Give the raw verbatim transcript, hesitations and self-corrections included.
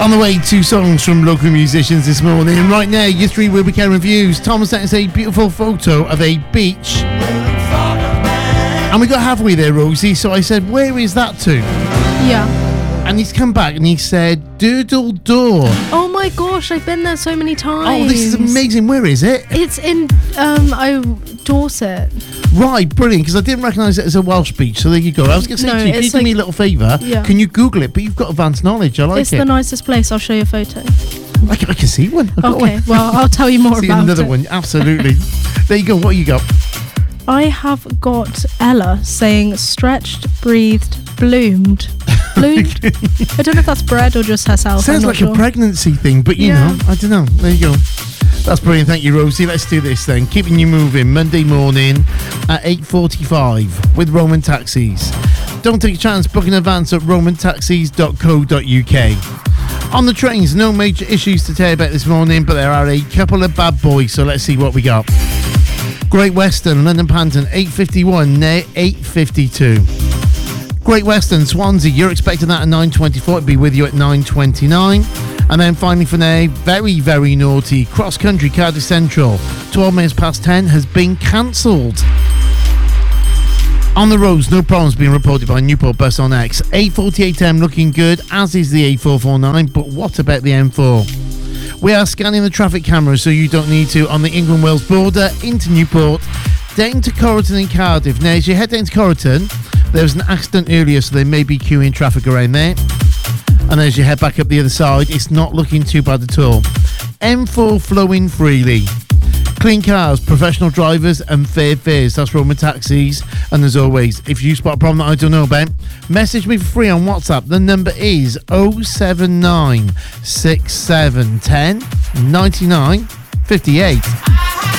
On the way, two songs from local musicians this morning. And right now, your three Will Weekend reviews. Thomas sent us a beautiful photo of a beach. And we got halfway there, Rosie, so I said, where is that to? Yeah. And he's come back and he said, Doodle Door. Oh my gosh, I've been there so many times. Oh, this is amazing. Where is it? It's in um, oh, Dorset. Right, brilliant, because I didn't recognise it as a Welsh beach, so there you go. I was going to say No, to you, can you it's do like- me a little favour? Yeah. Can you Google it? But you've got advanced knowledge. I like It's it. the nicest place. I'll show you a photo. I can, I can see one. I've got Okay, one. well, I'll tell you more see about another it. one, absolutely. There you go. What you got? I have got Ella saying stretched, breathed, bloomed. Bloomed? I don't know if that's bread or just herself. Sounds I'm not like sure. a pregnancy thing, but you Yeah. know, I don't know. There you go. That's brilliant. Thank you, Rosie. Let's do this then. Keeping you moving Monday morning at eight forty-five with Roman Taxis. Don't take a chance. Book in advance at roman taxis dot co dot uk. On the trains, no major issues to tell you about this morning, but there are a couple of bad boys, so let's see what we got. Great Western, London Panton, eight fifty-one, near eight fifty-two. Great Western, Swansea, you're expecting that at nine twenty-four, it'll be with you at nine twenty-nine. And then finally for now, very, very naughty, Cross Country, Cardiff Central, twelve minutes past ten, has been cancelled. On the roads, no problems being reported by Newport Bus on X. eight forty-eight M looking good, as is the A four forty-nine, but what about the M four? We are scanning the traffic cameras so you don't need to on the England-Wales border into Newport, down to Corriton and Cardiff. Now, as you head down to Corriton, there was an accident earlier, so there may be queuing traffic around there. And as you head back up the other side, it's not looking too bad at all. M four flowing freely. Clean cars, professional drivers, and fair fares. That's Roman Taxis. And as always, if you spot a problem that I don't know about, message me for free on WhatsApp. The number is oh seven nine six seven one oh nine nine five eight.